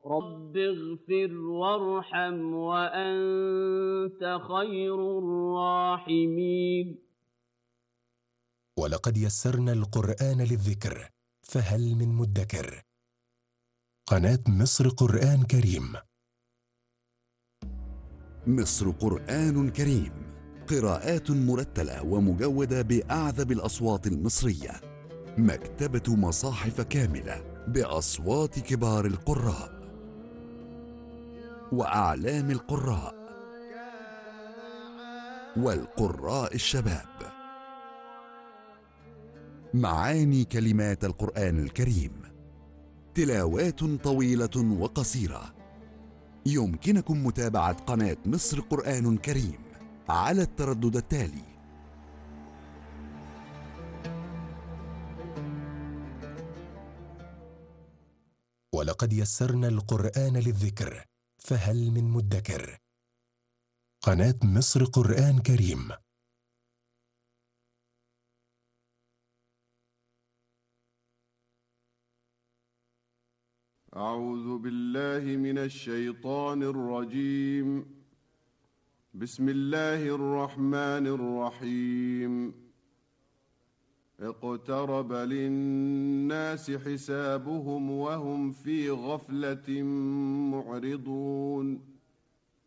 رب اغفر وارحم وأنت خير الراحمين. ولقد يسرنا القرآن للذكر فهل من مدكر. قناة مصر قرآن كريم. مصر قرآن كريم، قراءات مرتلة ومجودة بأعذب الأصوات المصرية. مكتبة مصاحف كاملة بأصوات كبار القراء وأعلام القراء والقراء الشباب. معاني كلمات القرآن الكريم، تلاوات طويلة وقصيرة. يمكنكم متابعة قناة مصر قرآن كريم على التردد التالي: ولقد يسرنا القرآن للذكر فهل من مدكر. قناة مصر قرآن كريم. أعوذ بالله من الشيطان الرجيم. بسم الله الرحمن الرحيم. اقترب للناس حسابهم وهم في غفلة معرضون.